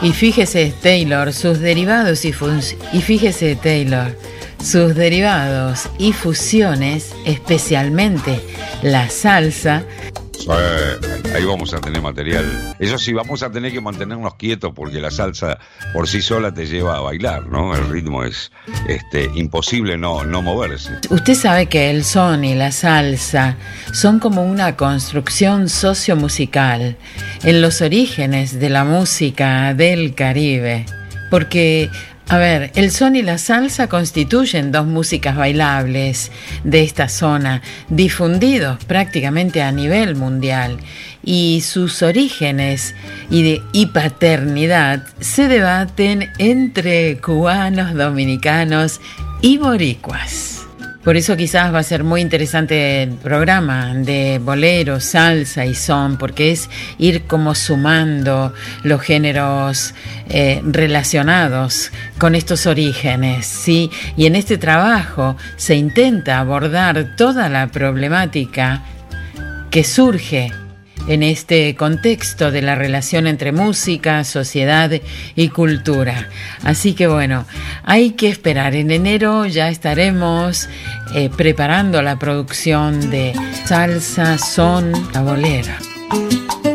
Y fíjese Taylor, sus derivados y fíjese Taylor, sus derivados y fusiones, especialmente la salsa. Ahí vamos a tener material. Eso sí, vamos a tener que mantenernos quietos porque la salsa por sí sola te lleva a bailar, ¿no? El ritmo es imposible no moverse. Usted sabe que el son y la salsa son como una construcción sociomusical en los orígenes de la música del Caribe. Porque, a ver, el son y la salsa constituyen dos músicas bailables de esta zona, difundidos prácticamente a nivel mundial, y sus orígenes y paternidad se debaten entre cubanos, dominicanos y boricuas. Por eso quizás va a ser muy interesante el programa de bolero, salsa y son, porque es ir como sumando los géneros relacionados con estos orígenes, ¿sí? Y en este trabajo se intenta abordar toda la problemática que surge en este contexto de la relación entre música, sociedad y cultura. Así que bueno, hay que esperar. En enero ya estaremos preparando la producción de Salsa, Son, la Bolera.